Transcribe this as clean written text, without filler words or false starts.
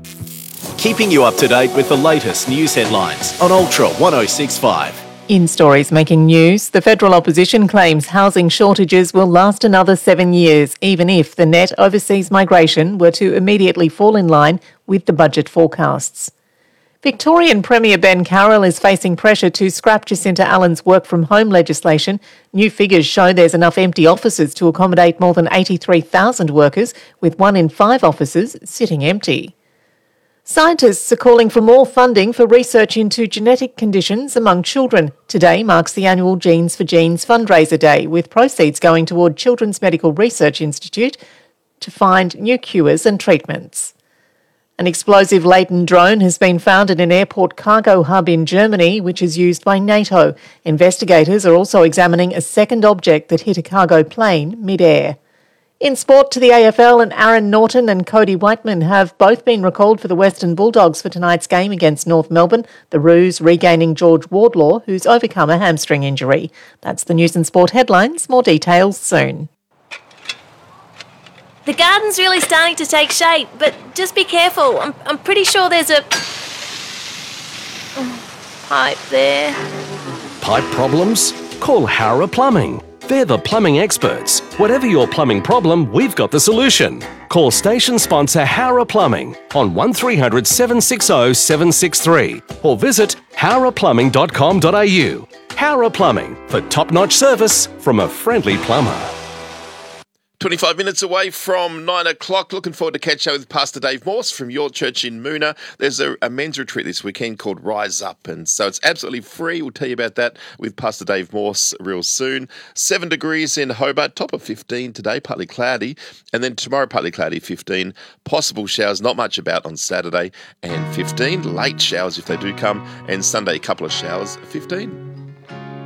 Keeping you up to date with the latest news headlines on Ultra 1065. In stories making news, the federal opposition claims housing shortages will last another 7 years, even if the net overseas migration were to immediately fall in line with the budget forecasts. Victorian Premier Ben Carroll is facing pressure to scrap Jacinta Allen's work-from-home legislation. New figures show there's enough empty offices to accommodate more than 83,000 workers, with 1 in 5 offices sitting empty. Scientists are calling for more funding for research into genetic conditions among children. Today marks the annual Genes for Genes fundraiser day, with proceeds going toward Children's Medical Research Institute to find new cures and treatments. An explosive-laden drone has been found in an airport cargo hub in Germany, which is used by NATO. Investigators are also examining a second object that hit a cargo plane mid-air. In sport, to the AFL, and Aaron Norton and Cody Whiteman have both been recalled for the Western Bulldogs for tonight's game against North Melbourne, the Roos regaining George Wardlaw, who's overcome a hamstring injury. That's the News and Sport headlines. More details soon. The garden's really starting to take shape, but just be careful. I'm pretty sure there's a pipe there. Pipe problems? Call Howrah Plumbing. They're the plumbing experts. Whatever your plumbing problem, we've got the solution. Call station sponsor Howrah Plumbing on 1300 760 763 or visit howrahplumbing.com.au. Howrah Plumbing, for top-notch service from a friendly plumber. 25 minutes away from 9 o'clock. Looking forward to catch up with Pastor Dave Morse from your church in Moona. There's a men's retreat this weekend called Rise Up, and so it's absolutely free. We'll tell you about that with Pastor Dave Morse real soon. 7 degrees in Hobart, top of 15 today, partly cloudy, and then tomorrow partly cloudy, 15. Possible showers, not much about on Saturday, and 15. Late showers if they do come, and Sunday a couple of showers, 15.